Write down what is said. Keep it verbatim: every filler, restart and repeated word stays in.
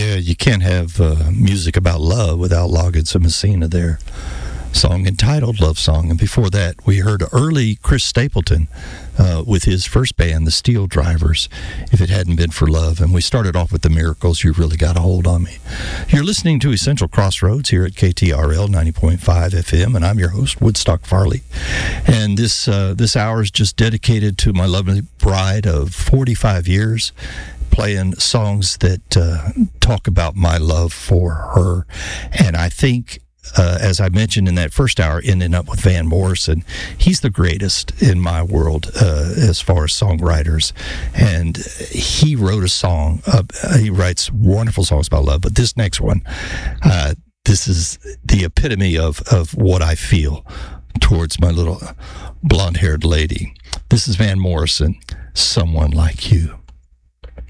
Yeah, you can't have uh, music about love without Loggins and Messina there. Song entitled Love Song. And before that, we heard early Chris Stapleton uh, with his first band, the Steel Drivers, If It Hadn't Been for Love. And we started off with The Miracles, You Really Got a Hold on Me. You're listening to Essential Crossroads here at K T R L ninety point five F M, and I'm your host, Woodstock Farley. And this, uh, this hour is just dedicated to my lovely bride of forty-five years, playing songs that uh, talk about my love for her. And I think, Uh, as I mentioned in that first hour, ending up with Van Morrison, he's the greatest in my world uh, as far as songwriters. And he wrote a song, uh, he writes wonderful songs about love, but this next one, uh, this is the epitome of, of what I feel towards my little blonde-haired lady. This is Van Morrison, Someone Like You.